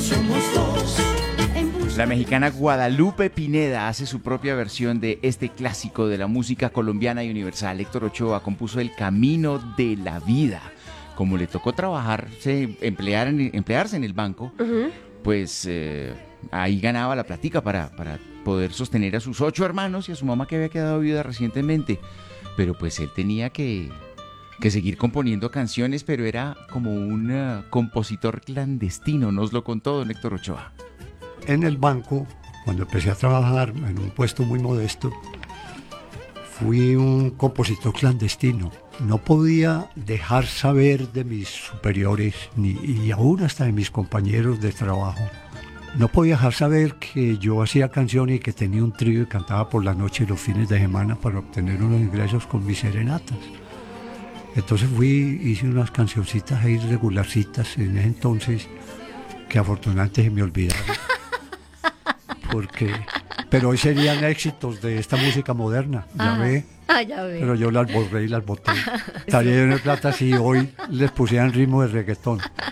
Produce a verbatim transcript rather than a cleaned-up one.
La mexicana Guadalupe Pineda hace su propia versión de este clásico de la música colombiana y universal. Héctor Ochoa compuso El Camino de la Vida. Como le tocó trabajarse, emplear en, emplearse en el banco, uh-huh. pues eh, ahí ganaba la platica para, para poder sostener a sus ocho hermanos y a su mamá que había quedado viuda recientemente. Pero pues él tenía que, que seguir componiendo canciones, pero era como un uh, compositor clandestino, nos lo contó don Héctor Ochoa. En el banco, cuando empecé a trabajar en un puesto muy modesto, fui un compositor clandestino. No podía dejar saber de mis superiores, ni, y aún hasta de mis compañeros de trabajo. No podía dejar saber que yo hacía canciones y que tenía un trío y cantaba por la noche y los fines de semana para obtener unos ingresos con mis serenatas. Entonces fui, hice unas cancioncitas ahí regularcitas en ese entonces, que afortunadamente se me olvidaron. Porque, pero hoy serían éxitos de esta música moderna, ya ah, ve. Ah, ya ve. Pero yo las borré y las boté. Estaría en el plata si hoy les pusieran ritmo de reggaetón.